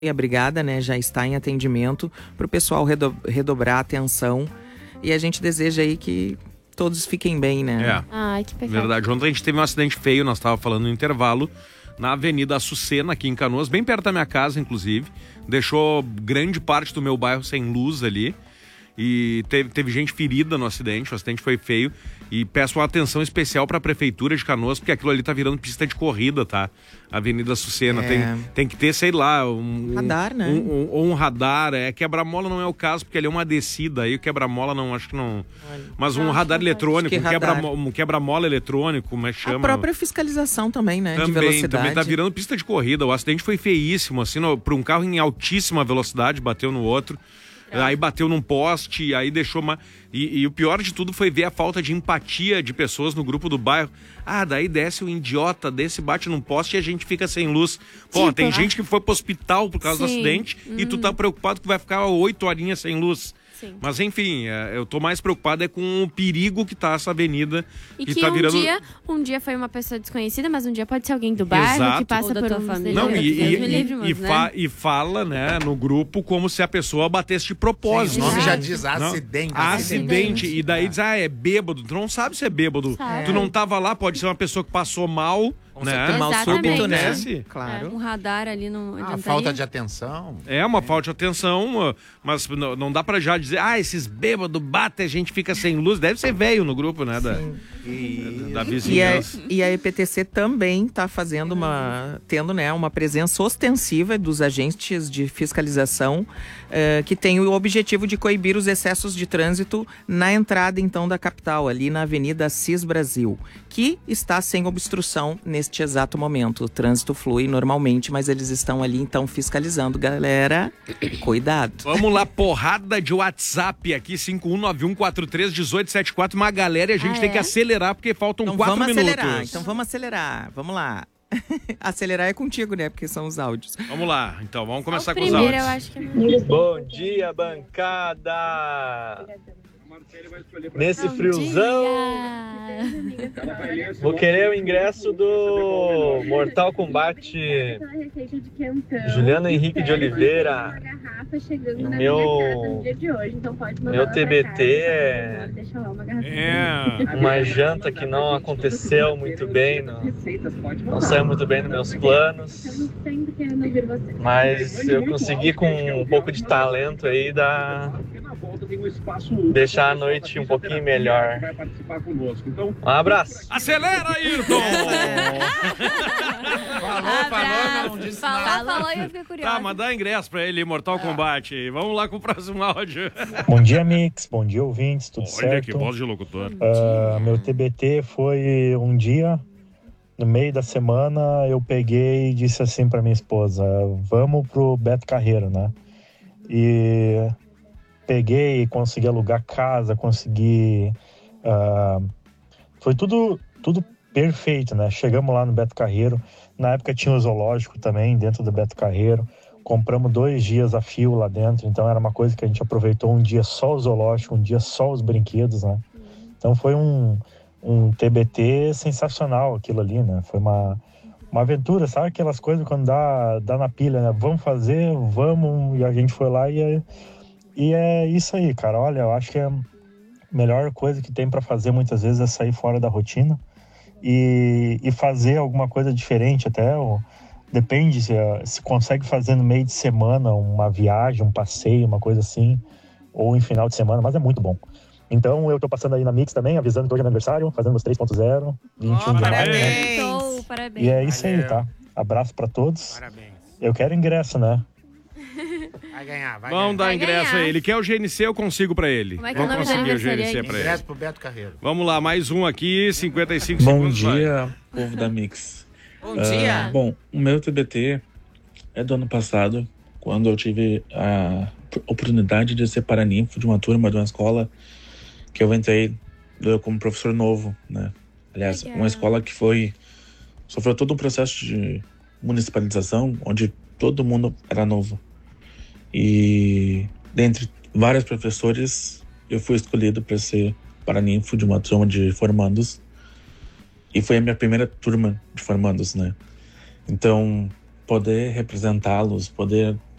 E a brigada, né, já está em atendimento para o pessoal redobrar a atenção. E a gente deseja aí que todos fiquem bem, né? Ai, que pecado. Verdade. Ontem a gente teve um acidente feio, nós estávamos falando no intervalo, na Avenida Açucena, aqui em Canoas, bem perto da minha casa, inclusive. Deixou grande parte do meu bairro sem luz ali. E teve gente ferida no acidente, o acidente foi feio. E peço uma atenção especial para a Prefeitura de Canoas, porque aquilo ali tá virando pista de corrida, tá? Avenida Açucena. Tem que ter, sei lá, um radar, né? Um radar. Quebra-mola não é o caso, porque ali é uma descida. Aí o quebra-mola não, acho que não. Mas um radar eletrônico, um quebra-mola eletrônico, como é que chama? A própria fiscalização também, né? De velocidade. Também tá virando pista de corrida. O acidente foi feíssimo, assim, para um carro em altíssima velocidade, bateu no outro. Aí bateu num poste, aí deixou uma... E o pior de tudo foi ver a falta de empatia de pessoas no grupo do bairro. Daí desce o idiota desse, bate num poste e a gente fica sem luz. Pô, tem gente que foi pro hospital por causa do acidente e tu tá preocupado que vai ficar 8 horinhas sem luz. Sim. Mas enfim, eu tô mais preocupado com o perigo que tá essa avenida. E que tá virando... um dia foi uma pessoa desconhecida, mas um dia pode ser alguém do bairro que passa por uma família. Não, e fala, né, no grupo como se a pessoa batesse de propósito. Sim, o nome já diz acidente. Acidente. E daí diz, é bêbado. Tu não sabe se é bêbado. Tu não tava lá, pode ser uma pessoa que passou mal. Né? Mal súbito, né? Claro. Um radar ali não adiantaria. Falta de atenção. Uma falta de atenção, mas não dá pra já dizer, esses bêbados batem, a gente fica sem luz. Deve ser velho no grupo, né? Da vizinhança. E a EPTC também tá tendo, né, uma presença ostensiva dos agentes de fiscalização que tem o objetivo de coibir os excessos de trânsito na entrada, então, da capital, ali na Avenida Assis Brasil, que está sem obstrução neste exato momento. O trânsito flui normalmente, mas eles estão ali, então, fiscalizando. Galera, cuidado. Vamos lá, porrada de WhatsApp aqui, 5191431874. Uma galera e a gente tem que acelerar, porque faltam 4 minutos. Então vamos acelerar. Vamos lá. Acelerar é contigo, né? Porque são os áudios. Vamos lá, então, vamos começar com os áudios. Eu acho que é Bom dia, bancada! Nesse friozão, vou querer o ingresso do Mortal Kombat Juliano Henrique de Oliveira. Meu TBT é uma janta que não aconteceu muito bem, não saiu muito bem nos meus planos, mas eu consegui, com um pouco de talento aí, deixar a noite um pouquinho melhor. Um abraço. Acelera, Ayrton! Falou e eu fiquei curiosa. Tá, mas dá ingresso pra ele, Mortal Kombat. Vamos lá com o próximo áudio. Bom dia, Mix. Bom dia, ouvintes. Tudo certo? Olha que voz de locutor. Meu TBT foi um dia, no meio da semana, eu peguei e disse assim pra minha esposa, vamos pro Beto Carreiro, né? E peguei, consegui alugar casa, foi tudo perfeito, né? Chegamos lá no Beto Carreiro, na época tinha o zoológico também dentro do Beto Carreiro, compramos 2 dias a fio lá dentro, então era uma coisa que a gente aproveitou, um dia só o zoológico, um dia só os brinquedos, né? Então foi um TBT sensacional aquilo ali, né? Foi uma aventura, sabe aquelas coisas quando dá na pilha, né? Vamos fazer, vamos, e a gente foi lá e é isso aí, cara. Olha, eu acho que a melhor coisa que tem para fazer muitas vezes é sair fora da rotina e fazer alguma coisa diferente até. Depende se consegue fazer no meio de semana uma viagem, um passeio, uma coisa assim, ou em final de semana, mas é muito bom. Então eu tô passando aí na Mix também, avisando que hoje é meu aniversário, fazendo meus 3.0, 21 de maio. Parabéns! Parabéns! E é isso aí, tá? Abraço pra todos. Parabéns. Eu quero ingresso, né? Vai ganhar. Vamos dar ingresso a ele. Quer o GNC, eu consigo pra ele. Como é que é o Vamos nome do conseguir o GNC aniversariante? pra ele. Ingresso pro Beto Carreiro. Vamos lá, mais um aqui, 55 Bom segundos. dia, povo da Mix. Bom dia. Bom, o meu TBT é do ano passado, quando eu tive a oportunidade de ser paraninfo de uma turma de uma escola que eu entrei como professor novo, né? Aliás, uma escola que sofreu todo um processo de municipalização, onde todo mundo era novo. E dentre vários professores, eu fui escolhido para ser paraninfo de uma turma de formandos. E foi a minha primeira turma de formandos, né? Então, poder representá-los, poder